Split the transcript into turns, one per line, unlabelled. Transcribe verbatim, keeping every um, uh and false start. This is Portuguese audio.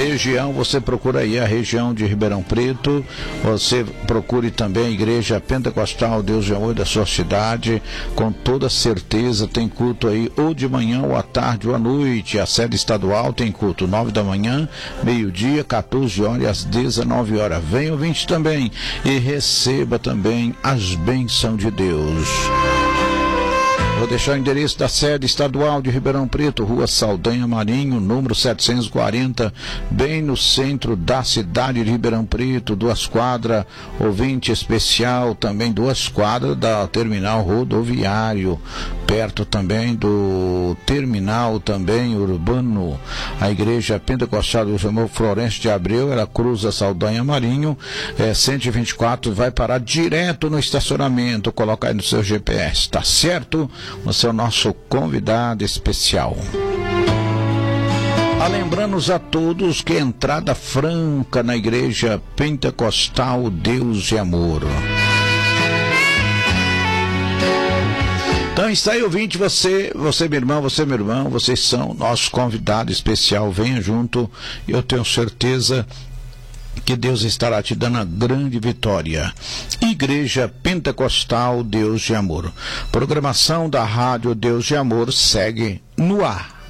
região, você procura aí a região de Ribeirão Preto, você procure também a Igreja Pentecostal Deus de Amor da sua cidade, com toda certeza tem culto aí, ou de manhã, ou à tarde, ou à noite. A sede estadual tem culto nove da manhã, meio-dia, quatorze horas e às dezenove horas. Venha ouvinte também e receba também as bênçãos de Deus. Vou deixar o endereço da sede estadual de Ribeirão Preto, Rua Saldanha Marinho, número setecentos e quarenta, bem no centro da cidade de Ribeirão Preto, duas quadras, ouvinte especial, também duas quadras da terminal rodoviário, perto também do terminal também urbano. A Igreja Pentecostal do Senhor Florencio de Abreu, ela cruza Saldanha Marinho, é, cento e vinte e quatro, vai parar direto no estacionamento, coloca aí no seu G P S, tá certo? Você é o nosso convidado especial. Ah, lembrando a todos que entrada franca na Igreja Pentecostal Deus e Amor. Então está aí, ouvinte, você, você meu irmão, você meu irmão, vocês são nosso convidado especial, venha junto, eu tenho certeza que Deus estará te dando a grande vitória. Igreja Pentecostal Deus de Amor. Programação da Rádio Deus de Amor segue no ar.